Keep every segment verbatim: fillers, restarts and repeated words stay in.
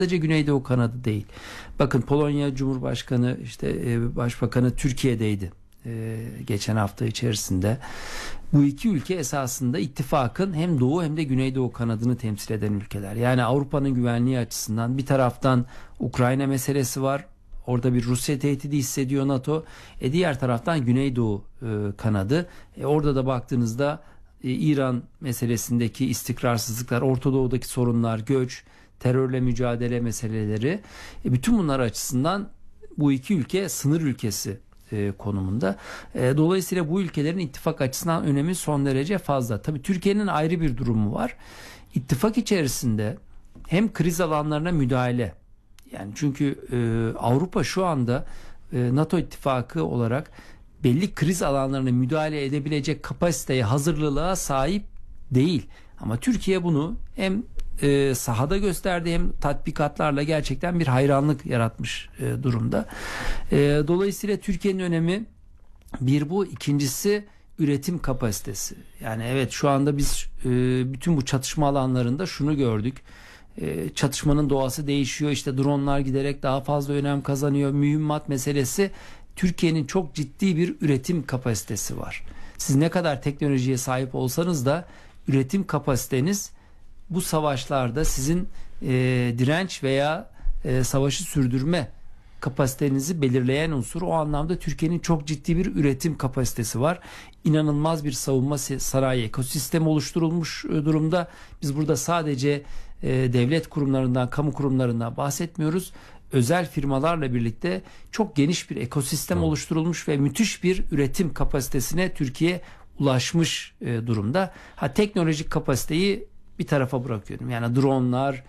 Sadece Güneydoğu kanadı değil. Bakın Polonya Cumhurbaşkanı işte e, Başbakanı Türkiye'deydi e, geçen hafta içerisinde. Bu iki ülke esasında ittifakın hem Doğu hem de Güneydoğu kanadını temsil eden ülkeler. Yani Avrupa'nın güvenliği açısından bir taraftan Ukrayna meselesi var. Orada bir Rusya tehdidi hissediyor NATO. E diğer taraftan Güneydoğu e, kanadı. E, orada da baktığınızda e, İran meselesindeki istikrarsızlıklar, Orta Doğu'daki sorunlar, göç, terörle mücadele meseleleri, e, bütün bunlar açısından bu iki ülke sınır ülkesi e, konumunda. E, dolayısıyla bu ülkelerin ittifak açısından önemi son derece fazla. Tabii Türkiye'nin ayrı bir durumu var. İttifak içerisinde hem kriz alanlarına müdahale, yani çünkü e, Avrupa şu anda e, NATO ittifakı olarak belli kriz alanlarına müdahale edebilecek kapasiteye, hazırlılığa sahip değil. Ama Türkiye bunu hem e, sahada gösterdi hem tatbikatlarla gerçekten bir hayranlık yaratmış e, durumda. E, dolayısıyla Türkiye'nin önemi bir bu. İkincisi üretim kapasitesi. Yani evet, şu anda biz e, bütün bu çatışma alanlarında şunu gördük. E, çatışmanın doğası değişiyor. İşte dronlar giderek daha fazla önem kazanıyor. Mühimmat meselesi. Türkiye'nin çok ciddi bir üretim kapasitesi var. Siz ne kadar teknolojiye sahip olsanız da üretim kapasiteniz bu savaşlarda sizin e, direnç veya e, savaşı sürdürme kapasitenizi belirleyen unsur. O anlamda Türkiye'nin çok ciddi bir üretim kapasitesi var. İnanılmaz bir savunma sanayi ekosistemi oluşturulmuş durumda. Biz burada sadece e, devlet kurumlarından, kamu kurumlarından bahsetmiyoruz. Özel firmalarla birlikte çok geniş bir ekosistem Hı. oluşturulmuş ve müthiş bir üretim kapasitesine Türkiye ulaşmış e, durumda. Ha, teknolojik kapasiteyi bir tarafa bırakıyorum. Yani dronlar,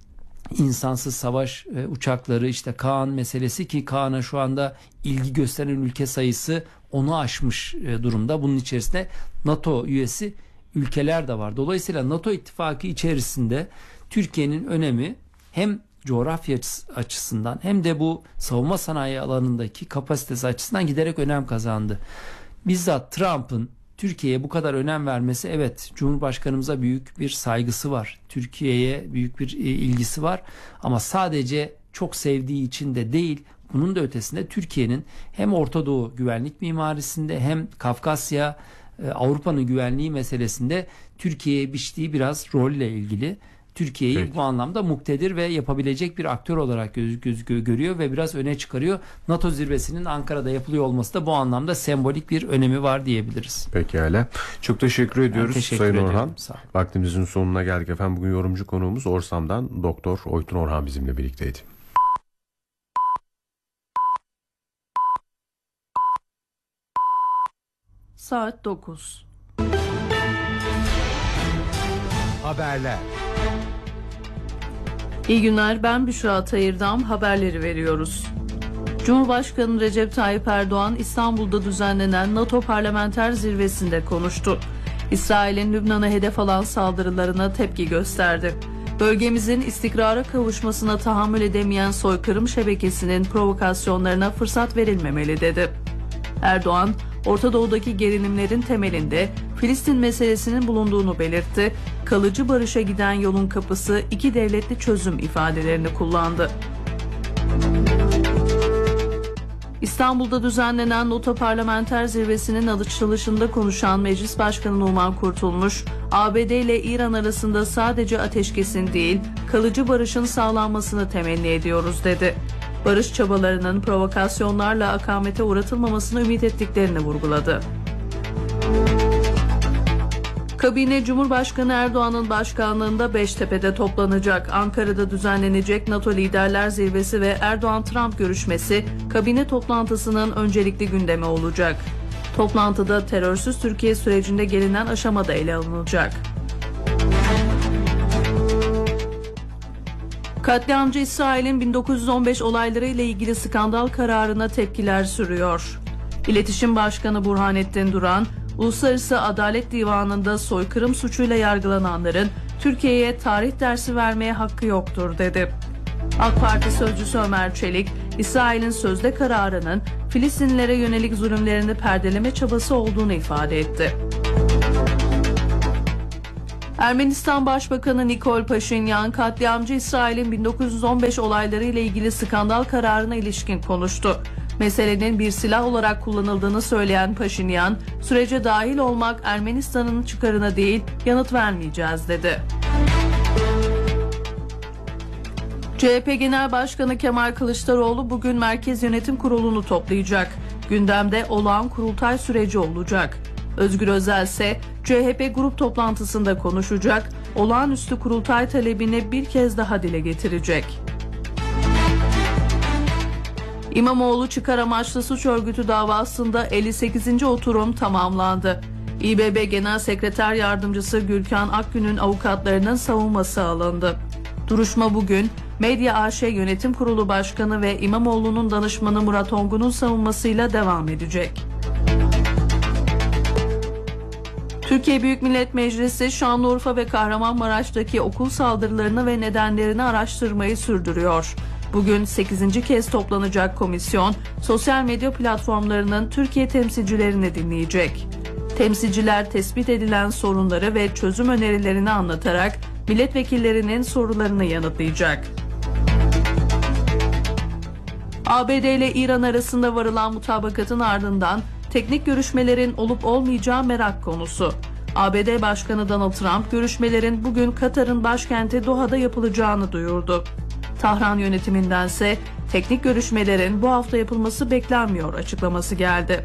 insansız savaş e, uçakları, işte Kaan meselesi, ki Kaan'a şu anda ilgi gösteren ülke sayısı onu aşmış e, durumda. Bunun içerisinde NATO üyesi ülkeler de var. Dolayısıyla NATO ittifakı içerisinde Türkiye'nin önemi hem coğrafya açısından hem de bu savunma sanayi alanındaki kapasitesi açısından giderek önem kazandı. Bizzat Trump'ın Türkiye'ye bu kadar önem vermesi, evet, Cumhurbaşkanımıza büyük bir saygısı var. Türkiye'ye büyük bir ilgisi var. Ama sadece çok sevdiği için de değil, bunun da ötesinde Türkiye'nin hem Orta Doğu güvenlik mimarisinde hem Kafkasya, Avrupa'nın güvenliği meselesinde Türkiye'ye biçtiği biraz rolle ilgili. Türkiye'yi Peki. bu anlamda muktedir ve yapabilecek bir aktör olarak göz, göz, görüyor ve biraz öne çıkarıyor. NATO zirvesinin Ankara'da yapılıyor olması da bu anlamda sembolik bir önemi var diyebiliriz. Pekala. Çok teşekkür ediyoruz teşekkür Sayın ediyorum. Orhan. Vaktimizin sonuna geldik efendim. Bugün yorumcu konuğumuz Orsam'dan Doktor Oytun Orhan bizimle birlikteydi. Saat dokuz. Haberler. İyi günler, ben Büşra Tayırdam, haberleri veriyoruz. Cumhurbaşkanı Recep Tayyip Erdoğan İstanbul'da düzenlenen NATO Parlamenter Zirvesi'nde konuştu. İsrail'in Lübnan'a hedef alan saldırılarına tepki gösterdi. Bölgemizin istikrara kavuşmasına tahammül edemeyen soykırım şebekesinin provokasyonlarına fırsat verilmemeli dedi. Erdoğan, Orta Doğu'daki gerilimlerin temelinde Filistin meselesinin bulunduğunu belirtti. Kalıcı barışa giden yolun kapısı iki devletli çözüm ifadelerini kullandı. İstanbul'da düzenlenen NATO Parlamenter Zirvesi'nin açılışında konuşan Meclis Başkanı Numan Kurtulmuş, A B D ile İran arasında sadece ateşkesin değil, kalıcı barışın sağlanmasını temenni ediyoruz dedi. Barış çabalarının provokasyonlarla akamete uğratılmamasını ümit ettiklerini vurguladı. Kabine Cumhurbaşkanı Erdoğan'ın başkanlığında Beştepe'de toplanacak. Ankara'da düzenlenecek NATO Liderler Zirvesi ve Erdoğan-Trump görüşmesi kabine toplantısının öncelikli gündemi olacak. Toplantıda terörsüz Türkiye sürecinde gelinen aşamada ele alınacak. Katliamcı İsrail'in bin dokuz yüz on beş olayları ile ilgili skandal kararına tepkiler sürüyor. İletişim Başkanı Burhanettin Duran, Uluslararası Adalet Divanı'nda soykırım suçuyla yargılananların Türkiye'ye tarih dersi vermeye hakkı yoktur dedi. AK Parti sözcüsü Ömer Çelik, İsrail'in sözde kararının Filistinlilere yönelik zulümlerini perdeleme çabası olduğunu ifade etti. Ermenistan Başbakanı Nikol Paşinyan, katliamcı İsrail'in bin dokuz yüz on beş olayları ile ilgili skandal kararına ilişkin konuştu. Meselenin bir silah olarak kullanıldığını söyleyen Paşinyan, sürece dahil olmak Ermenistan'ın çıkarına değil, yanıt vermeyeceğiz dedi. C H P Genel Başkanı Kemal Kılıçdaroğlu bugün Merkez Yönetim Kurulu'nu toplayacak. Gündemde olağan kurultay süreci olacak. Özgür Özel ise C H P grup toplantısında konuşacak, olağanüstü kurultay talebini bir kez daha dile getirecek. İmamoğlu çıkar amaçlı suç örgütü davasında elli sekizinci oturum tamamlandı. İ B B Genel Sekreter Yardımcısı Gürkan Akgün'ün avukatlarının savunması alındı. Duruşma bugün Medya A Ş Yönetim Kurulu Başkanı ve İmamoğlu'nun danışmanı Murat Ongun'un savunmasıyla devam edecek. Türkiye Büyük Millet Meclisi Şanlıurfa ve Kahramanmaraş'taki okul saldırılarını ve nedenlerini araştırmayı sürdürüyor. Bugün sekizinci kez toplanacak komisyon, sosyal medya platformlarının Türkiye temsilcilerini dinleyecek. Temsilciler tespit edilen sorunları ve çözüm önerilerini anlatarak milletvekillerinin sorularını yanıtlayacak. A B D ile İran arasında varılan mutabakatın ardından teknik görüşmelerin olup olmayacağı merak konusu. A B D Başkanı Donald Trump görüşmelerin bugün Katar'ın başkenti Doha'da yapılacağını duyurdu. Tahran yönetimindense teknik görüşmelerin bu hafta yapılması beklenmiyor açıklaması geldi.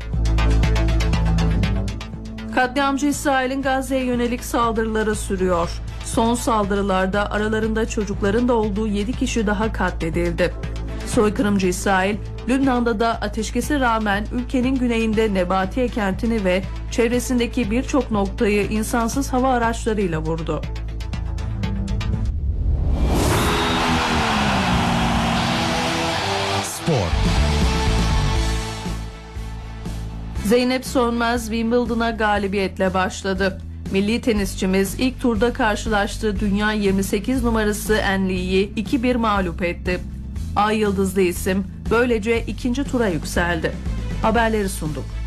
Katliamcı İsrail'in Gazze'ye yönelik saldırıları sürüyor. Son saldırılarda aralarında çocukların da olduğu yedi kişi daha katledildi. Soykırımcı İsrail, Lübnan'da da ateşkese rağmen ülkenin güneyinde Nebatiye kentini ve çevresindeki birçok noktayı insansız hava araçlarıyla vurdu. Spor. Zeynep Sönmez Wimbledon'a galibiyetle başladı. Milli tenisçimiz ilk turda karşılaştığı dünya yirmi sekiz numarası En Li'yi iki bir mağlup etti. Ay yıldızlı isim böylece ikinci tura yükseldi. Haberleri sunduk.